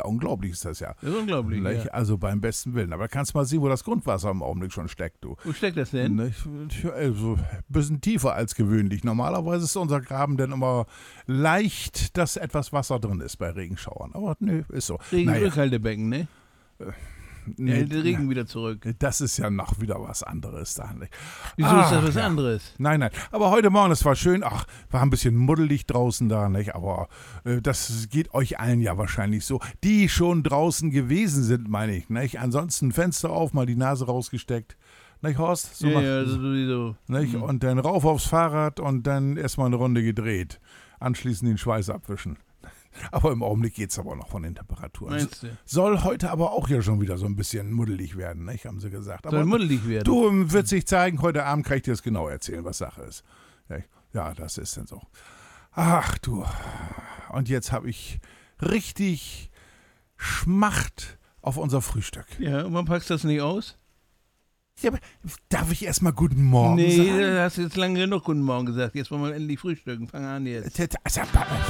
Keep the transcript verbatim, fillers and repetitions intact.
unglaublich ist das ja. Das ist unglaublich, Nicht? ja. Also beim besten Willen. Aber kannst mal sehen, wo das Grundwasser im Augenblick schon steckt, du. Wo steckt das denn? Nicht? Also ein bisschen tiefer als gewöhnlich. Normalerweise ist unser Graben dann immer leicht, dass etwas Wasser drin ist bei Regenschauern. Aber nö, ist so. Regenrückhaltebecken, ne? Nee, Er hält den Regen wieder zurück. das ist ja noch wieder was anderes da. Nicht? Wieso Ach, ist das was ja. anderes? Nein, nein. Aber heute Morgen, es war schön. Ach, war ein bisschen muddelig draußen da, nicht? Aber äh, das geht euch allen ja wahrscheinlich so. Die schon draußen gewesen sind, meine ich, nicht? Ansonsten Fenster auf, mal die Nase rausgesteckt. Nicht, Horst? So Ja, macht- ja, also sowieso. nicht? Mhm. Und dann rauf aufs Fahrrad und dann erstmal eine Runde gedreht. Anschließend den Schweiß abwischen. Aber im Augenblick geht es aber noch von den Temperaturen. Meinst du? Soll heute aber auch ja schon wieder so ein bisschen muddelig werden, nicht? Haben sie gesagt. Soll Aber muddelig werden. du, wird sich zeigen, heute Abend kann ich dir das genau erzählen, was Sache ist. Ja, ja, das ist dann so. Ach du. Und jetzt habe ich richtig Schmacht auf unser Frühstück. Ja, und wann packst du das nicht aus? Ja, aber darf ich erstmal guten Morgen nee, sagen? da hast du jetzt lange genug Guten Morgen gesagt. Jetzt wollen wir endlich frühstücken. Fang an jetzt. Also,